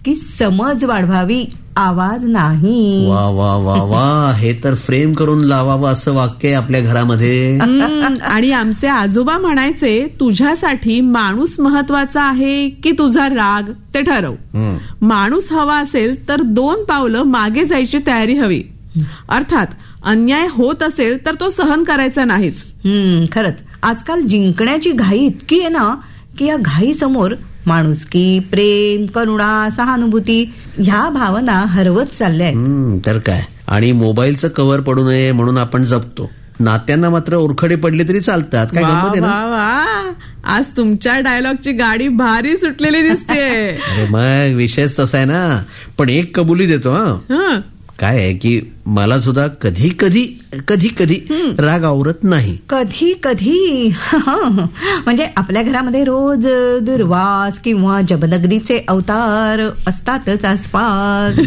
की समज वाढवावी, आवाज नाही. वा वा वा वा, हे तर फ्रेम करून लावावं असं वाक्य आहे आपल्या घरामध्ये. आणि आमचे आजोबा म्हणायचे, तुझ्यासाठी माणूस महत्वाचा आहे की तुझा राग ते ठरव. माणूस हवा असेल तर 2 पावलं मागे जायची तयारी हवी. अर्थात अन्याय होत असेल तर तो सहन करायचा नाहीच. खरंच आजकाल जिंकण्याची घाई इतकी आहे ना की या घाई समोर माणुसकी, प्रेम, करुणा, सहानुभूती ह्या भावना हरवत चालल्या आहेत. तर काय. आणि मोबाईलचं कव्हर पडू नये म्हणून आपण जपतो. नात्यांना मात्र ओरखडे पडले तरी चालतात. काय गंमत आहे ना. वा, आज तुमच्या डायलॉगची गाडी भारी सुटलेली दिसते. अरे मग विषयच तसा आहे ना. पण एक कबुली देतो. काय आहे की मला सुद्धा कधी कधी राग आवरत नाही. कधी कधी म्हणजे आपल्या घरामध्ये रोज दुर्वास किंवा जबदग्नीचे अवतार असतातच आसपास.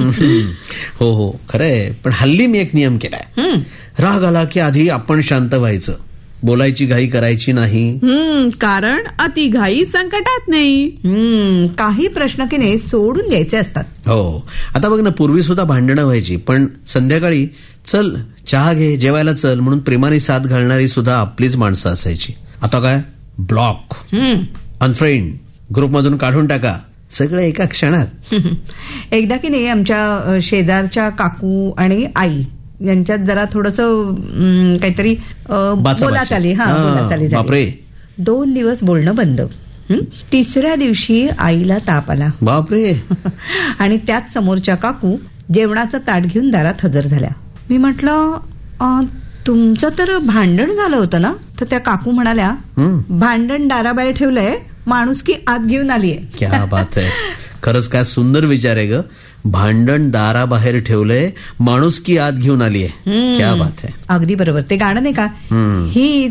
हो खरंय. पण हल्ली मी एक नियम केलाय. राग आला की आधी आपण शांत व्हायचं, बोलायची घाई करायची नाही. कारण अति घाई संकटात नाही. काही प्रश्न की नाही सोडून द्यायचे असतात. हो. आता बघ ना, पूर्वी सुद्धा भांडणं व्हायची, पण संध्याकाळी चल चहा घे, जेवायला चल म्हणून प्रेमाने साथ घालणारी सुद्धा आपलीच माणसं असायची. आता काय, ब्लॉक, अनफ्रेंड, ग्रुपमधून काढून टाका, सगळं एका क्षणात. एकदा की नाही आमच्या शेजारच्या काकू आणि आई यांच्यात जरा थोडस काहीतरी बोलाचाली झाली. 2 दिवस बोलणं बंद. 3ऱ्या दिवशी आईला ताप आला. बापरे. आणि त्यात समोरच्या काकू जेवणाचं ताट घेऊन दारात हजर झाल्या. मी म्हटलं, तुमचं तर भांडण झालं होतं ना? तर त्या काकू म्हणाल्या, भांडण दाराबाहेर ठेवलंय, माणुसकी आत घेऊन आलीये. क्या बात आहे. खरंच काय सुंदर विचार आहे ग. भांडण दाराबाहेर ठेवलंय, माणुसकी आत घेऊन आलीये. क्या बात आहे. अगदी बरोबर. ते गाणं नाही का, ही